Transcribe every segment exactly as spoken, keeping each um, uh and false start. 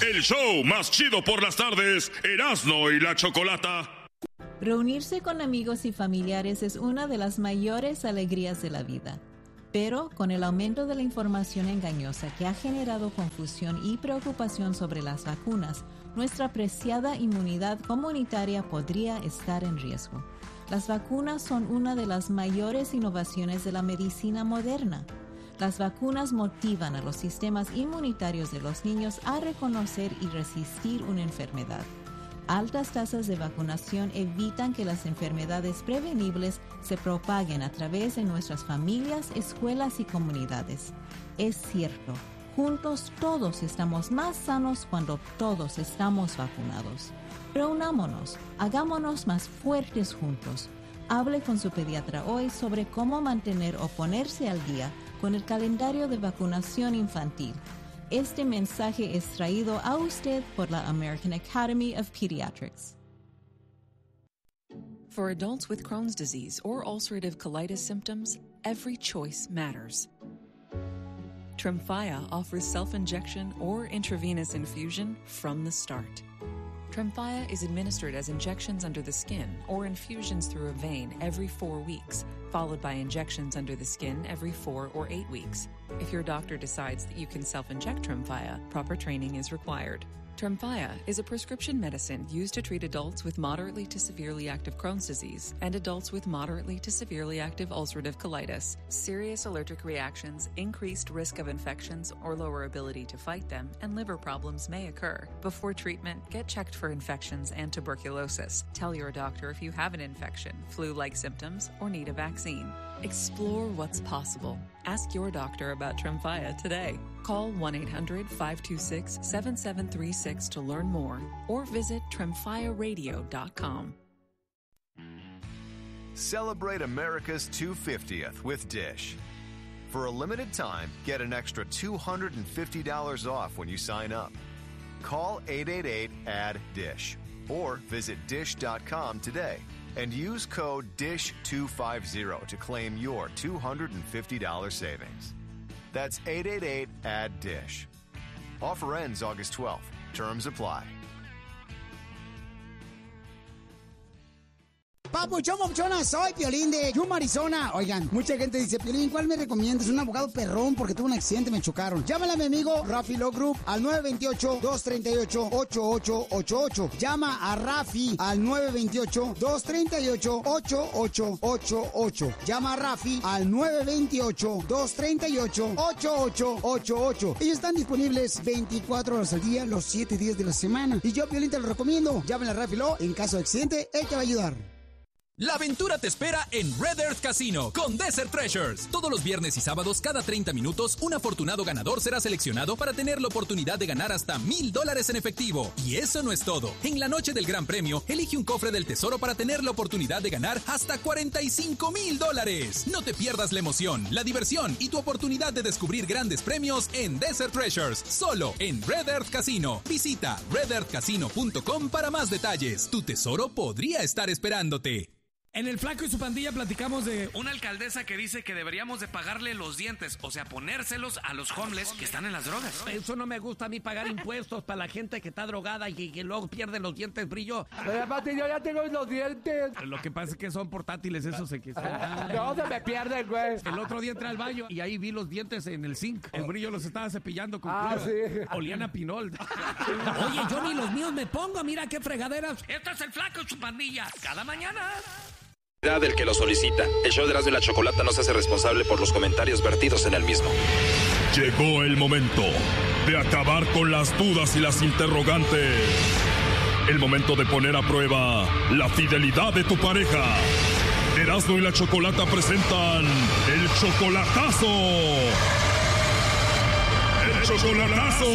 El show más chido por las tardes, Erasmo y la Chocolata. Reunirse con amigos y familiares es una de las mayores alegrías de la vida. Pero con el aumento de la información engañosa que ha generado confusión y preocupación sobre las vacunas, nuestra preciada inmunidad comunitaria podría estar en riesgo. Las vacunas son una de las mayores innovaciones de la medicina moderna. Las vacunas motivan a los sistemas inmunitarios de los niños a reconocer y resistir una enfermedad. Altas tasas de vacunación evitan que las enfermedades prevenibles se propaguen a través de nuestras familias, escuelas y comunidades. Es cierto, juntos todos estamos más sanos cuando todos estamos vacunados. Reunámonos, hagámonos más fuertes juntos. Hable con su pediatra hoy sobre cómo mantener o ponerse al día con el calendario de vacunación infantil. Este mensaje es traído a usted por la American Academy of Pediatrics. For adults with Crohn's disease or ulcerative colitis symptoms, every choice matters. Tremfya offers self-injection or intravenous infusion from the start. Tremfya is administered as injections under the skin or infusions through a vein every four weeks, followed by injections under the skin every four or eight weeks. If your doctor decides that you can self-inject Tremfya, proper training is required. Tremfya is a prescription medicine used to treat adults with moderately to severely active Crohn's disease and adults with moderately to severely active ulcerative colitis. Serious allergic reactions, increased risk of infections or lower ability to fight them, and liver problems may occur. Before treatment, get checked for infections and tuberculosis. Tell your doctor if you have an infection, flu-like symptoms, or need a vaccine. Explore what's possible. Ask your doctor about Tremfya today. Call one eight hundred five two six seven seven three six to learn more or visit tremfya radio dot com. Celebrate America's two hundred fiftieth with Dish. For a limited time, get an extra two hundred fifty dollars off when you sign up. Call eight eight eight A D D I S H or visit dish dot com today and use code D I S H two fifty to claim your two hundred fifty dollars savings. That's eight eight eight A D D I S H. Offer ends August twelfth. Terms apply. Papuchón, papuchona, soy Piolín de Yuma, Arizona. Oigan, mucha gente dice, Piolín, ¿cuál me recomiendas? Un abogado perrón porque tuve un accidente, me chocaron. Llámale a mi amigo Rafi Law Group al nueve dos ocho, dos tres ocho, ocho ocho ocho ocho. Llama a Rafi al nueve dos ocho, dos tres ocho, ocho ocho ocho ocho. Llama a Rafi al nueve dos ocho, dos tres ocho, ocho ocho ocho ocho. Ellos están disponibles veinticuatro horas al día, los siete días de la semana. Y yo, Piolín, te lo recomiendo. Llámale a Rafi Law. En caso de accidente, él te va a ayudar. La aventura te espera en Red Earth Casino con Desert Treasures. Todos los viernes y sábados, cada treinta minutos, un afortunado ganador será seleccionado para tener la oportunidad de ganar hasta mil dólares en efectivo. Y eso no es todo. En la noche del Gran Premio, elige un cofre del tesoro para tener la oportunidad de ganar hasta cuarenta y cinco mil dólares. No te pierdas la emoción, la diversión y tu oportunidad de descubrir grandes premios en Desert Treasures, solo en Red Earth Casino. Visita red earth casino punto com para más detalles. Tu tesoro podría estar esperándote. En El Flaco y su pandilla platicamos de una alcaldesa que dice que deberíamos de pagarle los dientes, o sea, ponérselos a los homeless que están en las drogas. Eso no me gusta a mí, pagar impuestos para la gente que está drogada y que, que luego pierde los dientes brillo. Pero yo ya tengo los dientes. Lo que pasa es que son portátiles, esos se que son. No, se me pierden, güey. El otro día entré al baño y ahí vi los dientes en el zinc. El brillo los estaba cepillando con Ah, cloro. sí. Olían a pinol. Oye, yo ni los míos me pongo, mira qué fregaderas. Esto es El Flaco y su pandilla, cada mañana. Del que lo solicita. El show de Erasmo y la Chocolata no se hace responsable por los comentarios vertidos en el mismo. Llegó el momento de acabar con las dudas y las interrogantes. El momento de poner a prueba la fidelidad de tu pareja. Erasmo y la Chocolata presentan el chocolatazo. El chocolatazo.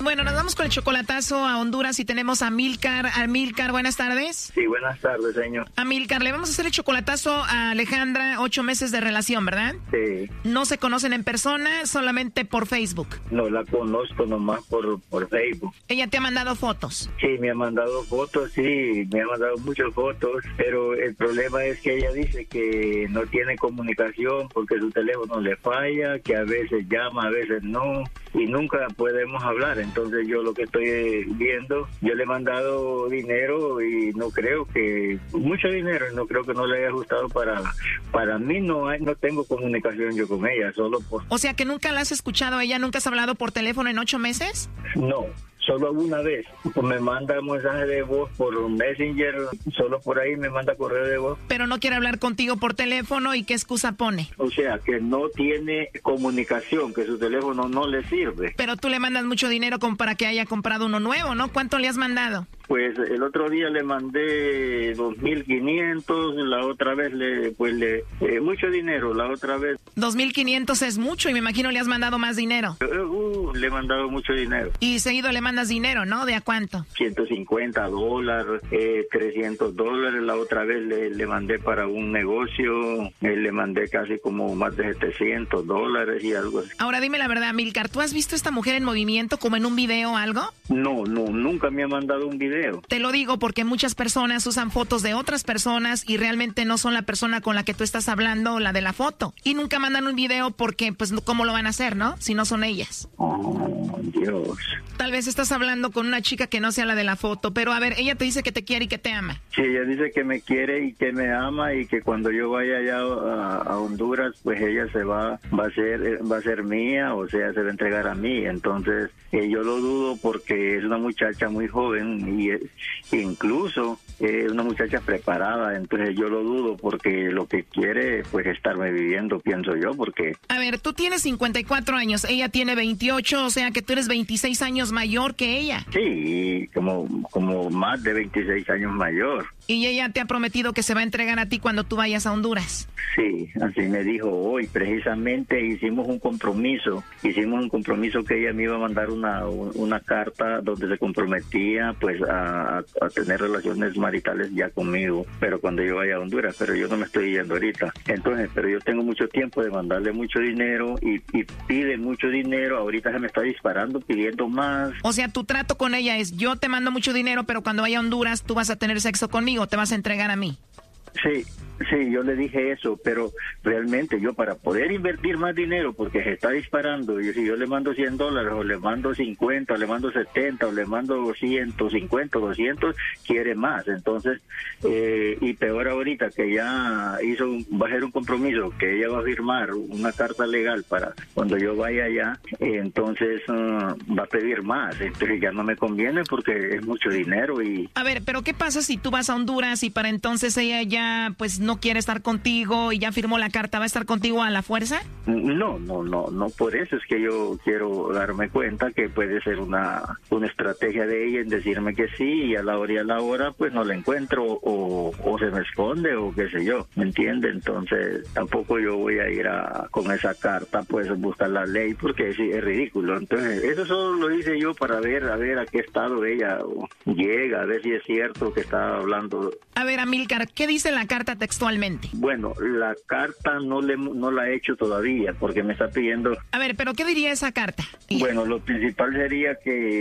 Bueno, nos vamos con el chocolatazo a Honduras y tenemos a Amílcar. Amílcar, buenas tardes. Sí, buenas tardes, señor. Amílcar, le vamos a hacer el chocolatazo a Alejandra, ocho meses de relación, ¿verdad? Sí. No se conocen en persona, solamente por Facebook. No la conozco nomás por, por Facebook. ¿Ella te ha mandado fotos? Sí, me ha mandado fotos, sí, me ha mandado muchas fotos, pero el problema es que ella dice que no tiene comunicación porque su teléfono le falla, que a veces llama, a veces no, y nunca podemos hablar. Entonces yo lo que estoy viendo, yo le he mandado dinero y no creo que, mucho dinero, y no creo que no le haya ajustado para, para mí no hay, no tengo comunicación yo con ella, solo por... O sea que nunca la has escuchado a ella, ¿nunca has hablado por teléfono en ocho meses? No. Solo una vez, me manda mensaje de voz por Messenger, solo por ahí me manda correo de voz. Pero no quiere hablar contigo por teléfono, ¿y qué excusa pone? O sea, que no tiene comunicación, que su teléfono no le sirve. Pero tú le mandas mucho dinero como para que haya comprado uno nuevo, ¿no? ¿Cuánto le has mandado? Pues el otro día le mandé dos mil quinientos, la otra vez le, pues le, eh, mucho dinero, la otra vez. dos mil quinientos es mucho y me imagino le has mandado más dinero. Uh, le he mandado mucho dinero. Y seguido le mandas dinero, ¿no? ¿De a cuánto? ciento cincuenta dólares, eh, trescientos dólares, la otra vez le, le mandé para un negocio, eh, le mandé casi como más de setecientos dólares y algo así. Ahora dime la verdad, Amílcar, ¿tú has visto a esta mujer en movimiento como en un video o algo? No, no, nunca me ha mandado un video. Te lo digo porque muchas personas usan fotos de otras personas y realmente no son la persona con la que tú estás hablando o la de la foto. Y nunca mandan un video porque, pues, ¿cómo lo van a hacer, no? Si no son ellas. Oh, Dios. Tal vez estás hablando con una chica que no sea la de la foto, pero a ver, ella te dice que te quiere y que te ama. Sí, ella dice que me quiere y que me ama y que cuando yo vaya allá a, a Honduras, pues ella se va, va a ser, va a ser mía, o sea, se va a entregar a mí. Entonces, eh, yo lo dudo porque es una muchacha muy joven y eh, incluso es eh, una muchacha preparada. Entonces, yo lo dudo porque lo que quiere, pues, estarme viviendo, pienso yo, porque... A ver, tú tienes cincuenta y cuatro años, ella tiene veintiocho, o sea que tú eres veintiséis años mayor que ella. Sí, como, como más de veintiséis años mayor. Y ella te ha prometido que se va a entregar a ti cuando tú vayas a Honduras. Sí, así me dijo hoy. Precisamente hicimos un compromiso. Hicimos un compromiso que ella me iba a mandar una, una carta donde se comprometía pues a, a tener relaciones maritales ya conmigo, pero cuando yo vaya a Honduras, pero yo no me estoy yendo ahorita. Entonces, pero yo tengo mucho tiempo de mandarle mucho dinero y, y pide mucho dinero. Ahorita se me está disparando pidiendo más. O sea, tu trato con ella es, yo te mando mucho dinero, pero cuando vaya a Honduras tú vas a tener sexo conmigo, te vas a entregar a mí. Sí, sí, yo le dije eso, pero realmente yo para poder invertir más dinero, porque se está disparando, y si yo le mando cien dólares, o le mando cincuenta, o le mando setenta, o le mando ciento cincuenta, doscientos, quiere más. Entonces, eh, y peor ahorita que ya hizo, un, va a ser un compromiso, que ella va a firmar una carta legal para cuando yo vaya allá, eh, entonces uh, va a pedir más. Entonces ya no me conviene porque es mucho dinero y... A ver, pero ¿qué pasa si tú vas a Honduras y para entonces ella ya pues no quiere estar contigo y ya firmó la carta? ¿Va a estar contigo a la fuerza? No, no, no, no, por eso es que yo quiero darme cuenta que puede ser una, una estrategia de ella en decirme que sí y a la hora y a la hora pues no la encuentro o, o se me esconde o qué sé yo, ¿me entiende? Entonces tampoco yo voy a ir a, con esa carta pues a buscar la ley porque es, es ridículo. Entonces eso solo lo hice yo para ver, a ver a qué estado ella llega, a ver si es cierto que está hablando. A ver, Amílcar, ¿qué dice la carta textualmente? Bueno, la carta no le no la he hecho todavía porque me está pidiendo... A ver, ¿pero qué diría esa carta? Bueno, lo principal sería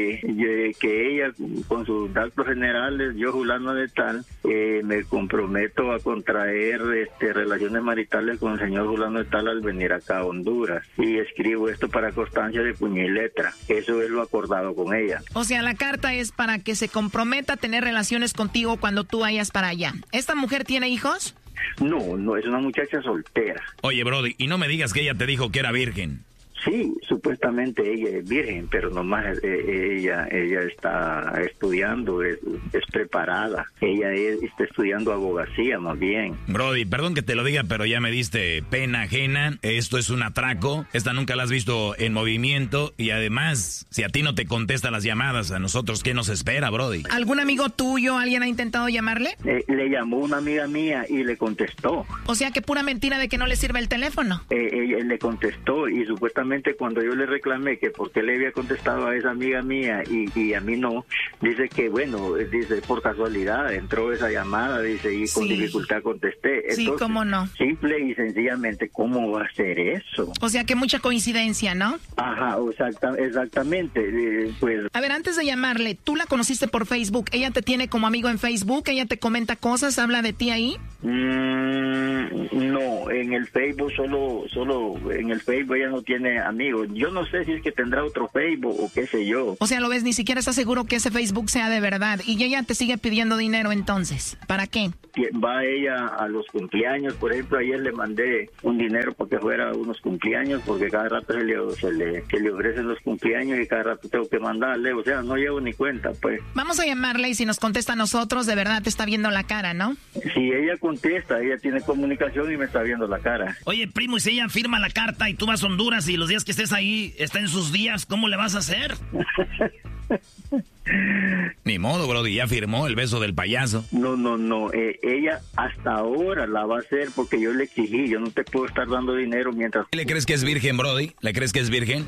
que, que ella, con sus datos generales, yo, fulano de tal, eh, me comprometo a contraer este, relaciones maritales con el señor fulano de tal al venir acá a Honduras. Y escribo esto para constancia de puño y letra. Eso es lo acordado con ella. O sea, la carta es para que se comprometa a tener relaciones contigo cuando tú vayas para allá. ¿Esta mujer tiene hijos? No, no, es una muchacha soltera. Oye, Brody, y no me digas que ella te dijo que era virgen. Sí, supuestamente ella es virgen, pero nomás eh, ella ella está estudiando, es, es preparada. Ella es, está estudiando abogacía más bien. Brody, perdón que te lo diga, pero ya me diste pena ajena. Esto es un atraco. Esta nunca la has visto en movimiento. Y además, si a ti no te contesta las llamadas, ¿a nosotros qué nos espera, Brody? ¿Algún amigo tuyo, alguien ha intentado llamarle? Eh, le llamó una amiga mía y le contestó. O sea que pura mentira de que no le sirve el teléfono. Eh, ella le contestó y supuestamente cuando yo yo le reclamé que por qué le había contestado a esa amiga mía y, y a mí no, dice que bueno, dice por casualidad entró esa llamada, dice, y con sí. dificultad contesté. Entonces, sí, cómo no. Simple y sencillamente, ¿cómo va a ser eso? O sea que mucha coincidencia, ¿no? Ajá, exacta, exactamente. Eh, pues. A ver, antes de llamarle, ¿tú la conociste por Facebook? ¿Ella te tiene como amigo en Facebook? ¿Ella te comenta cosas? ¿Habla de ti ahí? Mm, no, en el Facebook solo, solo, en el Facebook ella no tiene amigos. Yo no sé si es que tendrá otro Facebook o qué sé yo. O sea, lo ves, ni siquiera estás seguro que ese Facebook sea de verdad. Y ella te sigue pidiendo dinero entonces. ¿Para qué? Va ella a los cumpleaños, por ejemplo, ayer le mandé un dinero para que fuera a unos cumpleaños, porque cada rato se le, se le, se le ofrecen los cumpleaños y cada rato tengo que mandarle, o sea, no llevo ni cuenta, pues. Vamos a llamarle y si nos contesta a nosotros, de verdad te está viendo la cara, ¿no? Si ella contesta, ella tiene comunicación y me está viendo la cara. Oye, primo, y si ella firma la carta y tú vas a Honduras y los días que estés ahí está en sus días, ¿cómo le vas a hacer? Ni modo, Brody, ya firmó el beso del payaso. No, no, no, eh, ella hasta ahora la va a hacer porque yo le exigí, yo no te puedo estar dando dinero mientras... ¿Le crees que es virgen, Brody? ¿Le crees que es virgen?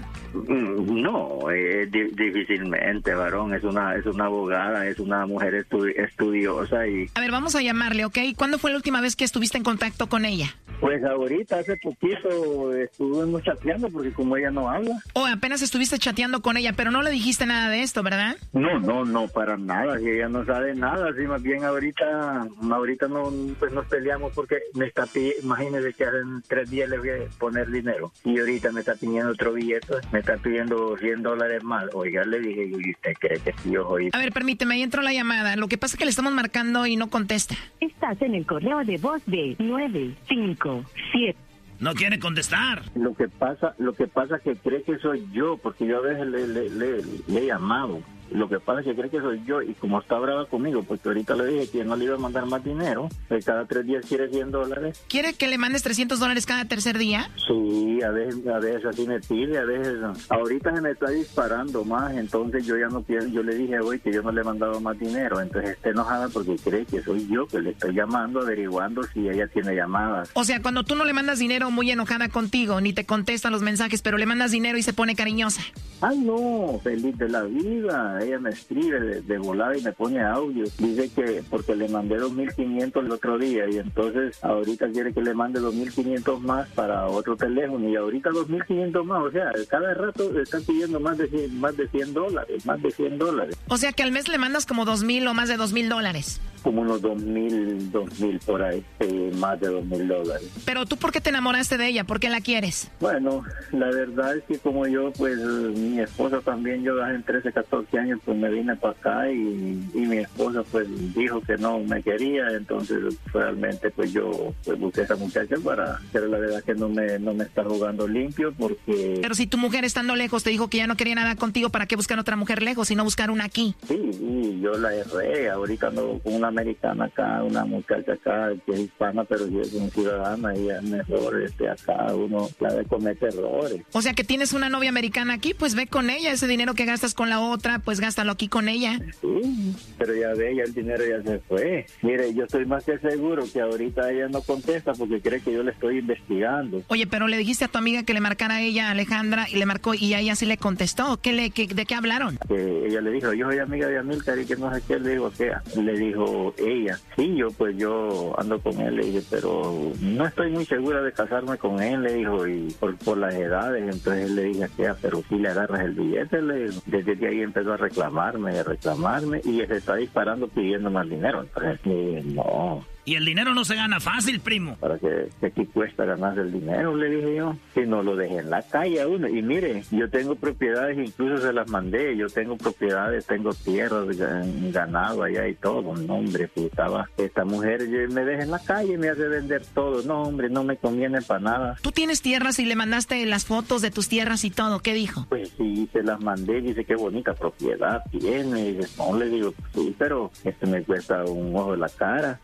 No, eh, di- difícilmente, varón, es una es una abogada, es una mujer estu- estudiosa y... A ver, vamos a llamarle, ¿ok? ¿Cuándo fue la última vez que estuviste en contacto con ella? Pues ahorita, hace poquito, estuvimos chateando porque como ella no habla. Oh, apenas estuviste chateando con ella, pero no le dijiste nada de esto, ¿verdad? No, no, no, para nada, si ella no sabe nada, sí, más bien ahorita, ahorita no, pues nos peleamos porque me está pidiendo, imagínese que hace tres días le voy a poner dinero y ahorita me está pidiendo otro billete, me está pidiendo cien dólares más. Oiga, le dije, ¿y usted cree que sí yo oí? A ver, permíteme, ahí entró la llamada, lo que pasa es que le estamos marcando y no contesta. Estás en el correo de voz de nueve cinco siete. No quiere contestar. Lo que pasa, lo que pasa es que cree que soy yo, porque yo a veces le, le, le, le he llamado. Lo que pasa es que cree que soy yo y como está brava conmigo, porque ahorita le dije que no le iba a mandar más dinero, pues cada tres días quiere cien dólares. ¿Quiere que le mandes trescientos dólares cada tercer día? Sí, a veces, a veces así me pide, a veces no. Ahorita se me está disparando más, entonces yo ya no quiero, yo le dije hoy que yo no le he mandado más dinero, entonces está enojada porque cree que soy yo que le estoy llamando, averiguando si ella tiene llamadas. O sea, cuando tú no le mandas dinero, muy enojada contigo, ni te contesta los mensajes, pero le mandas dinero y se pone cariñosa. Ah, no, feliz de la vida. Ella me escribe de, de volada y me pone audio. Dice que porque le mandé dos mil quinientos el otro día y entonces ahorita quiere que le mande dos mil quinientos más para otro teléfono y ahorita dos mil quinientos más. O sea, cada rato le están pidiendo más de cien, más de cien dólares, más de cien dólares. O sea que al mes le mandas como dos mil o más de dos mil dólares. Como unos dos mil, dos mil por ahí, eh, más de dos mil dólares. Pero tú, ¿por qué te enamoraste de ella? ¿Por qué la quieres? Bueno, la verdad es que como yo, pues mi esposa también, yo hace trece, catorce años, pues me vine para acá y, y mi esposa pues dijo que no me quería, entonces realmente pues yo pues, busqué a esa muchacha para, pero la verdad que no me, no me está jugando limpio porque... Pero si tu mujer estando lejos te dijo que ya no quería nada contigo, ¿para qué buscar otra mujer lejos y no buscar una aquí? Sí, sí, yo la erré, ahorita ando con una americana acá, una muchacha acá que es hispana, pero si es una ciudadana y es mejor este, acá uno clave comete errores. O sea que tienes una novia americana aquí, pues ve con ella, ese dinero que gastas con la otra, pues gástalo aquí con ella. Sí, pero ya ve, ya el dinero ya se fue. Mire, yo estoy más que seguro que ahorita ella no contesta porque cree que yo le estoy investigando. Oye, pero le dijiste a tu amiga que le marcara a ella, Alejandra, y le marcó y a ella sí le contestó. ¿Qué le, qué, ¿De qué hablaron? Que ella le dijo, yo soy amiga de Amílcar y que no sé qué, le digo, ¿qué? Le dijo ella, sí, yo pues yo ando con él, le dije, pero no estoy muy segura de casarme con él, le dijo, y por, por las edades, entonces él le dije, ¿qué? Pero si le agarras el billete, le dijo. Desde ahí empezó a reclamarme, a reclamarme, y se está disparando pidiendo más dinero, entonces eh, no. Y el dinero no se gana fácil, primo. Para que, que aquí cuesta ganarse el dinero, le dije yo. Si no lo dejé en la calle a uno. Y mire, yo tengo propiedades, incluso se las mandé. Yo tengo propiedades, tengo tierras, ganado allá y todo. No, hombre, putaba. Esta mujer me deja en la calle y me hace vender todo. No, hombre, no me conviene para nada. Tú tienes tierras y le mandaste las fotos de tus tierras y todo. ¿Qué dijo? Pues sí, se las mandé. Dice, qué bonita propiedad tiene. Y dice, no, le digo, sí, pero esto me cuesta un ojo de la cara. Pues no.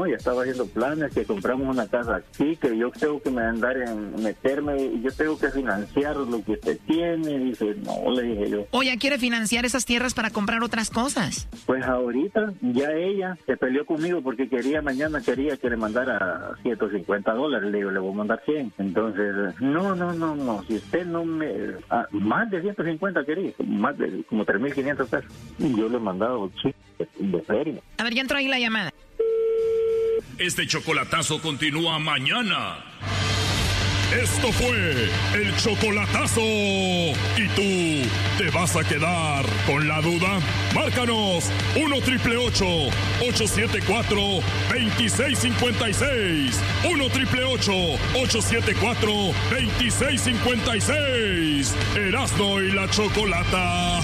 no, ya estaba haciendo planes, que compramos una casa aquí, que yo tengo que me andar en meterme, y yo tengo que financiar lo que usted tiene. Dice, no, le dije yo. Oye, ¿quiere financiar esas tierras para comprar otras cosas? Pues ahorita ya ella se peleó conmigo porque quería, mañana quería que le mandara ciento cincuenta dólares. Le digo, le voy a mandar cien. Entonces, no, no, no, no, si usted no me... Ah, más de ciento cincuenta quería, más de como tres mil quinientos pesos. Y yo le he mandado sí, de feria. A ver, ya entró ahí la llamada. Este chocolatazo continúa mañana. Esto fue el chocolatazo. ¿Y tú te vas a quedar con la duda? Márcanos uno triple ocho, ocho siete cuatro, dos seis cinco seis. uno triple ocho, ocho siete cuatro, dos seis cinco seis. Erasmo y la Chocolata.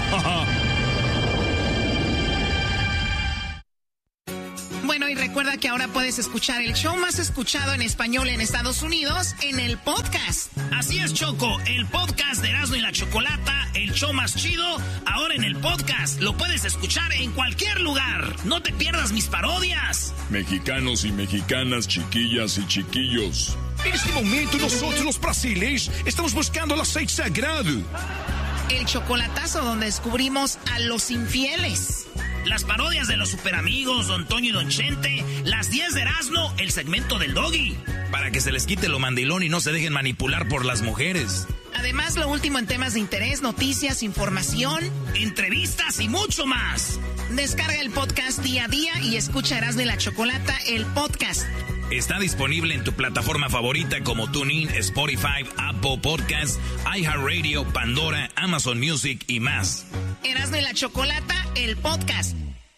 Bueno, y recuerda que ahora puedes escuchar el show más escuchado en español en Estados Unidos en el podcast. Así es, Choco, el podcast de Erasmo y la Chocolata, el show más chido, ahora en el podcast. Lo puedes escuchar en cualquier lugar. No te pierdas mis parodias. Mexicanos y mexicanas, chiquillas y chiquillos. En este momento nosotros los brasileños estamos buscando el aceite sagrado. El chocolatazo donde descubrimos a los infieles. Las parodias de los superamigos, Don Toño y Don Chente, las diez de Erasmo, el segmento del Doggy. Para que se les quite lo mandilón y no se dejen manipular por las mujeres. Además, lo último en temas de interés, noticias, información, entrevistas y mucho más. Descarga el podcast día a día y escucha Erasmo y la Chocolata, el podcast. Está disponible en tu plataforma favorita como TuneIn, Spotify, Apple Podcasts, iHeartRadio, Pandora, Amazon Music y más. Erasmo y la Chocolata, el podcast.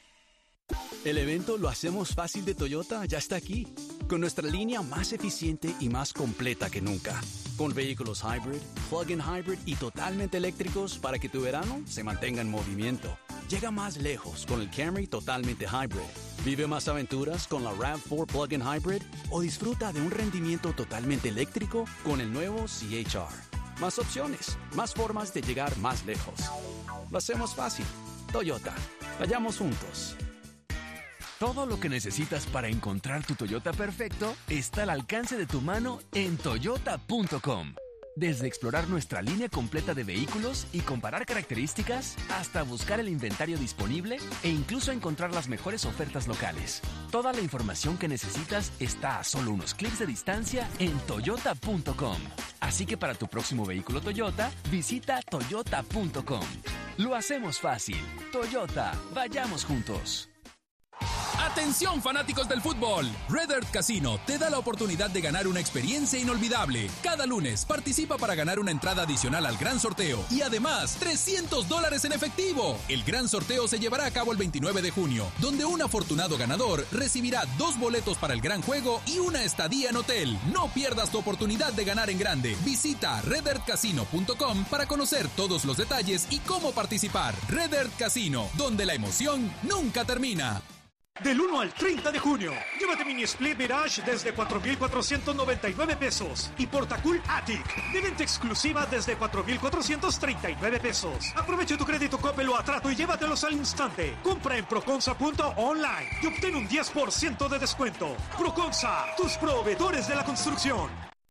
El evento Lo Hacemos Fácil de Toyota ya está aquí, con nuestra línea más eficiente y más completa que nunca. Con vehículos hybrid, plug-in hybrid y totalmente eléctricos para que tu verano se mantenga en movimiento. Llega más lejos con el Camry totalmente hybrid. Vive más aventuras con la RAV cuatro Plug-in Hybrid o disfruta de un rendimiento totalmente eléctrico con el nuevo C H R. Más opciones, más formas de llegar más lejos. Lo hacemos fácil. Toyota. Vayamos juntos. Todo lo que necesitas para encontrar tu Toyota perfecto está al alcance de tu mano en toyota punto com. Desde explorar nuestra línea completa de vehículos y comparar características, hasta buscar el inventario disponible e incluso encontrar las mejores ofertas locales. Toda la información que necesitas está a solo unos clics de distancia en toyota punto com. Así que para tu próximo vehículo Toyota, visita toyota punto com. Lo hacemos fácil. Toyota, vayamos juntos. Atención fanáticos del fútbol, Red Earth Casino te da la oportunidad de ganar una experiencia inolvidable. Cada lunes participa para ganar una entrada adicional al gran sorteo y además trescientos dólares en efectivo. El gran sorteo se llevará a cabo el veintinueve de junio, donde un afortunado ganador recibirá dos boletos para el gran juego y una estadía en hotel. No pierdas tu oportunidad de ganar en grande. Visita red earth casino punto com para conocer todos los detalles y cómo participar. Red Earth Casino, donde la emoción nunca termina. Del uno al treinta de junio, llévate Mini Split Mirage desde cuatro mil cuatrocientos noventa y nueve pesos y Portacool Attic de venta exclusiva desde cuatro mil cuatrocientos treinta y nueve pesos. Aprovecha tu crédito Coppel o Atrato y llévatelos al instante. Compra en proconsa punto online y obtén un diez por ciento de descuento. Proconsa, tus proveedores de la construcción.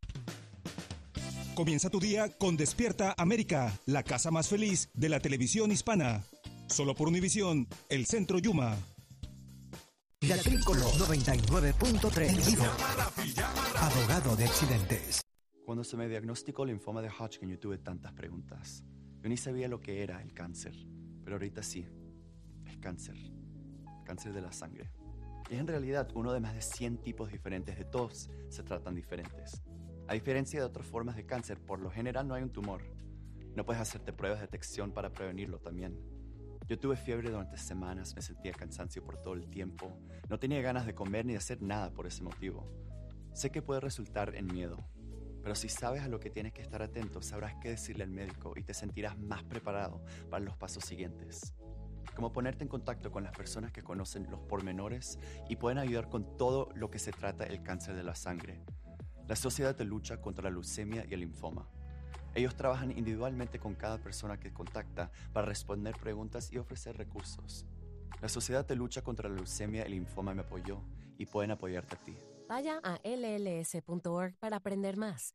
Comienza tu día con Despierta América, la casa más feliz de la televisión hispana. Solo por Univisión, el Centro Yuma. La Tricolor noventa y nueve punto tres. Abogado de accidentes. Cuando se me diagnosticó linfoma de Hodgkin, yo tuve tantas preguntas. Yo ni sabía lo que era el cáncer, pero ahorita sí. Es cáncer. Cáncer de la sangre. Y es en realidad uno de más de cien tipos diferentes. De todos se tratan diferentes. A diferencia de otras formas de cáncer, por lo general no hay un tumor. No puedes hacerte pruebas de detección para prevenirlo también. Yo tuve fiebre durante semanas, me sentía cansancio por todo el tiempo. No tenía ganas de comer ni de hacer nada por ese motivo. Sé que puede resultar en miedo, pero si sabes a lo que tienes que estar atento, sabrás qué decirle al médico y te sentirás más preparado para los pasos siguientes. Como ponerte en contacto con las personas que conocen los pormenores y pueden ayudar con todo lo que se trata el cáncer de la sangre. La Sociedad de Lucha contra la Leucemia y el Linfoma. Ellos trabajan individualmente con cada persona que contacta para responder preguntas y ofrecer recursos. La Sociedad de Lucha contra la Leucemia y el Linfoma me apoyó y pueden apoyarte a ti. Vaya a L L S punto org para aprender más.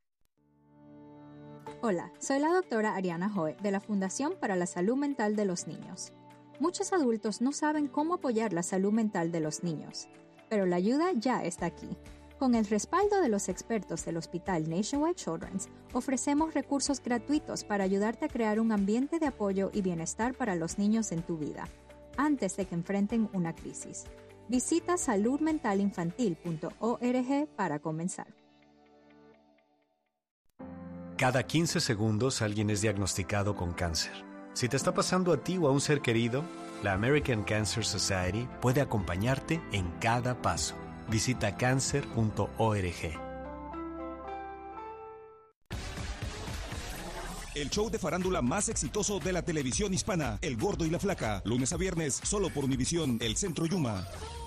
Hola, soy la doctora Ariana Joe de la Fundación para la Salud Mental de los Niños. Muchos adultos no saben cómo apoyar la salud mental de los niños, pero la ayuda ya está aquí. Con el respaldo de los expertos del Hospital Nationwide Children's, ofrecemos recursos gratuitos para ayudarte a crear un ambiente de apoyo y bienestar para los niños en tu vida, antes de que enfrenten una crisis. Visita salud mental infantil punto org para comenzar. Cada quince segundos alguien es diagnosticado con cáncer. Si te está pasando a ti o a un ser querido, la American Cancer Society puede acompañarte en cada paso. Visita cancer punto org. El show de farándula más exitoso de la televisión hispana, El Gordo y la Flaca. Lunes a viernes, solo por Univisión, El Centro Yuma.